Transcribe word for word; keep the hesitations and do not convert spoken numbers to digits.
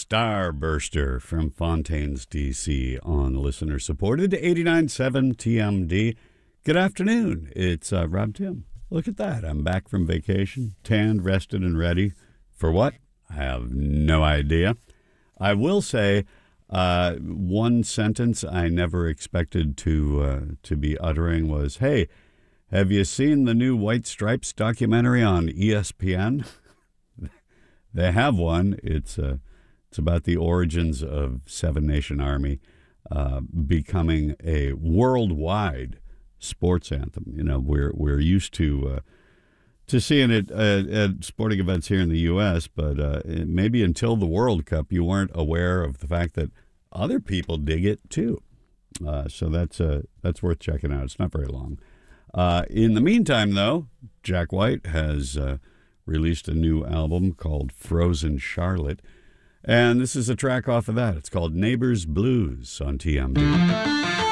Starburster from Fontaines, D C on listener-supported eighty-nine point seven T M D. Good afternoon. It's uh, Rob Tim. Look at that. I'm back from vacation, tanned, rested, and ready. For what? I have no idea. I will say uh, one sentence I never expected to uh, to be uttering was, hey, have you seen the new White Stripes documentary on E S P N? They have one. It's uh, it's about the origins of Seven Nation Army uh, becoming a worldwide sports anthem. You know, we're we're used to uh, to seeing it at, at sporting events here in the U S, but uh, maybe until the World Cup, you weren't aware of the fact that other people dig it too. Uh, so that's uh, that's worth checking out. It's not very long. Uh, in the meantime, though, Jack White has uh, released a new album called Frozen Charlotte, and this is a track off of that. It's called Neighbors Blues on T M D.